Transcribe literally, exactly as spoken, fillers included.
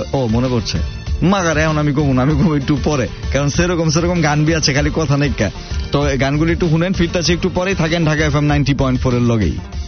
ও মনে পড়ছে মাগার এখন আমি কমুন আমি কমু একটু পরে, কারণ সেরকম সেরকম গান বি আছে খালি কথা নেই। তো গানগুলি একটু শুনেন, ফিরতাছে একটু পরেই, থাকেন Dhaka FM ninety point four এর লগেই।